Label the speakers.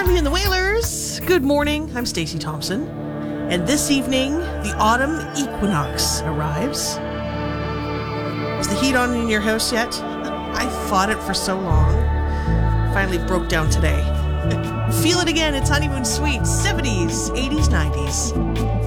Speaker 1: Bambi and the Whalers. Good morning. I'm Stacey Thompson. And this evening, the autumn equinox arrives. Is the heat on in your house yet? I fought it for so long. Finally broke down today. Feel it again. It's honeymoon sweet. 70s, 80s, 90s.